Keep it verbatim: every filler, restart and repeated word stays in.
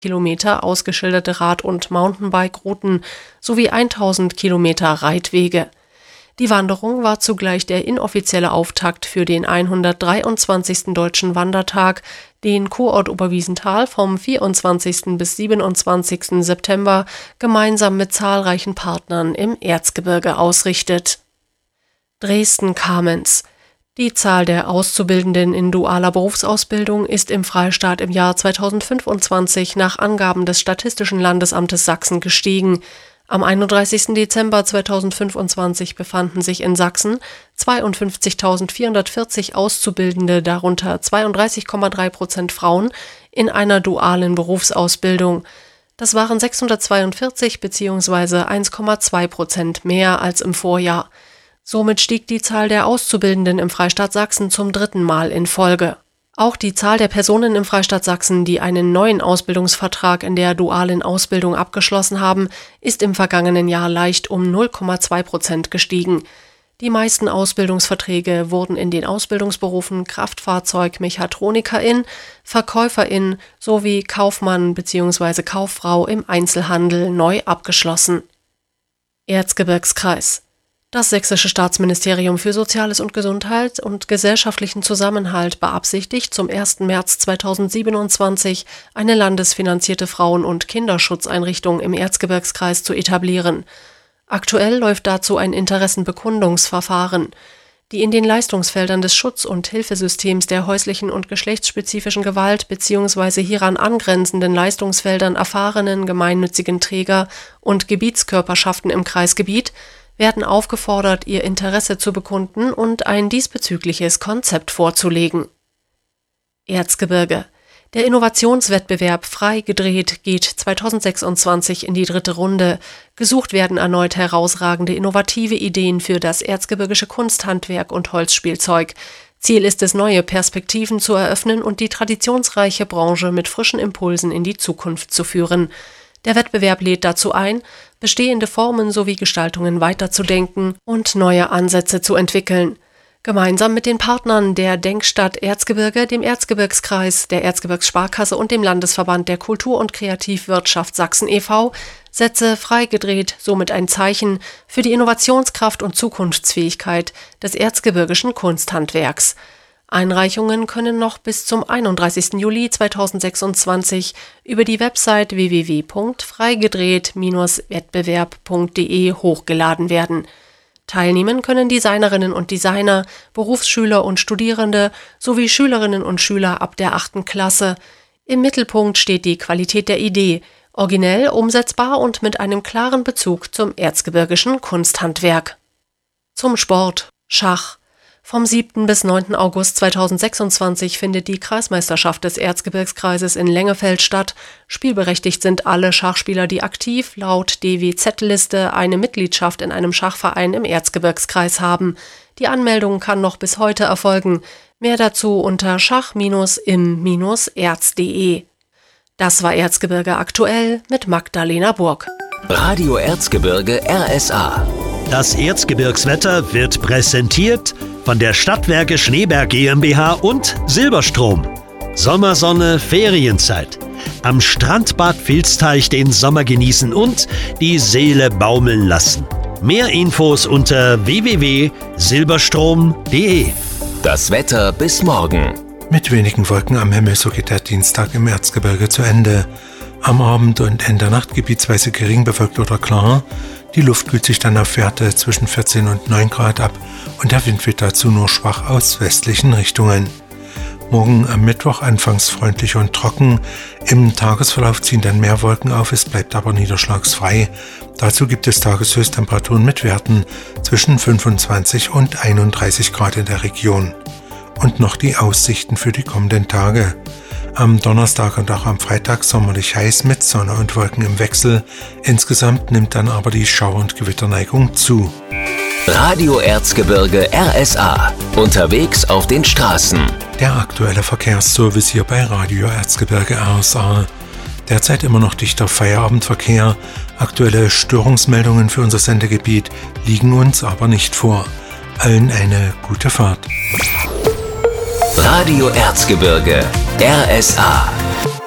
Kilometer ausgeschilderte Rad- und Mountainbike-Routen sowie tausend Kilometer Reitwege. Die Wanderung war zugleich der inoffizielle Auftakt für den hundertdreiundzwanzigsten Deutschen Wandertag, den Kurort Oberwiesenthal vom vierundzwanzigsten bis siebenundzwanzigsten September gemeinsam mit zahlreichen Partnern im Erzgebirge ausrichtet. Dresden-Kamenz. Die Zahl der Auszubildenden in dualer Berufsausbildung ist im Freistaat im Jahr zweitausendfünfundzwanzig nach Angaben des Statistischen Landesamtes Sachsen gestiegen. Am einunddreißigsten Dezember zweitausendfünfundzwanzig befanden sich in Sachsen zweiundfünfzigtausendvierhundertvierzig Auszubildende, darunter zweiunddreißig Komma drei Prozent Frauen, in einer dualen Berufsausbildung. Das waren sechshundertzweiundvierzig bzw. eins Komma zwei Prozent mehr als im Vorjahr. Somit stieg die Zahl der Auszubildenden im Freistaat Sachsen zum dritten Mal in Folge. Auch die Zahl der Personen im Freistaat Sachsen, die einen neuen Ausbildungsvertrag in der dualen Ausbildung abgeschlossen haben, ist im vergangenen Jahr leicht um null Komma zwei Prozent gestiegen. Die meisten Ausbildungsverträge wurden in den Ausbildungsberufen Kraftfahrzeug-Mechatronikerin, Verkäuferin sowie Kaufmann bzw. Kauffrau im Einzelhandel neu abgeschlossen. Erzgebirgskreis. Das Sächsische Staatsministerium für Soziales und Gesundheit und gesellschaftlichen Zusammenhalt beabsichtigt, zum ersten März zweitausendsiebenundzwanzig eine landesfinanzierte Frauen- und Kinderschutzeinrichtung im Erzgebirgskreis zu etablieren. Aktuell läuft dazu ein Interessenbekundungsverfahren. Die in den Leistungsfeldern des Schutz- und Hilfesystems der häuslichen und geschlechtsspezifischen Gewalt bzw. hieran angrenzenden Leistungsfeldern erfahrenen gemeinnützigen Träger und Gebietskörperschaften im Kreisgebiet werden aufgefordert, ihr Interesse zu bekunden und ein diesbezügliches Konzept vorzulegen. Erzgebirge. Der Innovationswettbewerb Frei gedreht geht zweitausendsechsundzwanzig in die dritte Runde. Gesucht werden erneut herausragende innovative Ideen für das erzgebirgische Kunsthandwerk und Holzspielzeug. Ziel ist es, neue Perspektiven zu eröffnen und die traditionsreiche Branche mit frischen Impulsen in die Zukunft zu führen. Der Wettbewerb lädt dazu ein, bestehende Formen sowie Gestaltungen weiterzudenken und neue Ansätze zu entwickeln. Gemeinsam mit den Partnern der Denkstadt Erzgebirge, dem Erzgebirgskreis, der Erzgebirgssparkasse und dem Landesverband der Kultur- und Kreativwirtschaft Sachsen e V setze Frei gedreht somit ein Zeichen für die Innovationskraft und Zukunftsfähigkeit des erzgebirgischen Kunsthandwerks. Einreichungen können noch bis zum einunddreißigsten Juli zweitausendsechsundzwanzig über die Website w w w punkt freigedreht Bindestrich wettbewerb punkt d e hochgeladen werden. Teilnehmen können Designerinnen und Designer, Berufsschüler und Studierende sowie Schülerinnen und Schüler ab der achten Klasse. Im Mittelpunkt steht die Qualität der Idee, originell, umsetzbar und mit einem klaren Bezug zum erzgebirgischen Kunsthandwerk. Zum Sport. Schach. Vom siebten bis neunten August zweitausendsechsundzwanzig findet die Kreismeisterschaft des Erzgebirgskreises in Lengefeld statt. Spielberechtigt sind alle Schachspieler, die aktiv laut D W Z-Liste eine Mitgliedschaft in einem Schachverein im Erzgebirgskreis haben. Die Anmeldung kann noch bis heute erfolgen. Mehr dazu unter schach Bindestrich im Bindestrich erz punkt d e. Das war Erzgebirge aktuell mit Magdalena Burg. Radio Erzgebirge R S A. Das Erzgebirgswetter wird präsentiert von der Stadtwerke Schneeberg GmbH und Silberstrom. Sommersonne, Ferienzeit. Am Strandbad Vilsteich den Sommer genießen und die Seele baumeln lassen. Mehr Infos unter w w w punkt silberstrom punkt d e. Das Wetter bis morgen. Mit wenigen Wolken am Himmel, so geht der Dienstag im Erzgebirge zu Ende. Am Abend und in der Nacht gebietsweise gering bewölkt oder klar. Die Luft kühlt sich dann auf Werte zwischen vierzehn und neun Grad ab und der Wind weht dazu nur schwach aus westlichen Richtungen. Morgen am Mittwoch anfangs freundlich und trocken. Im Tagesverlauf ziehen dann mehr Wolken auf, es bleibt aber niederschlagsfrei. Dazu gibt es Tageshöchsttemperaturen mit Werten zwischen fünfundzwanzig und einunddreißig Grad in der Region. Und noch die Aussichten für die kommenden Tage. Am Donnerstag und auch am Freitag sommerlich heiß mit Sonne und Wolken im Wechsel. Insgesamt nimmt dann aber die Schauer- und Gewitterneigung zu. Radio Erzgebirge R S A. Unterwegs auf den Straßen. Der aktuelle Verkehrsservice hier bei Radio Erzgebirge R S A. Derzeit immer noch dichter Feierabendverkehr. Aktuelle Störungsmeldungen für unser Sendegebiet liegen uns aber nicht vor. Allen eine gute Fahrt. Radio Erzgebirge R S A.